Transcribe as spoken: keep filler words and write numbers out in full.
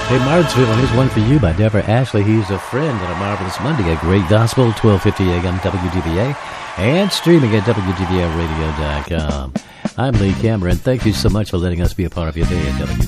Hey, Martinsville, and here's one for you by Deborah Ashley. He's a friend on a marvelous Monday. A great gospel, twelve fifty a.m. W D V A, and streaming at W D V A radio dot com. I'm Lee Cameron. Thank you so much for letting us be a part of your day at W D V A.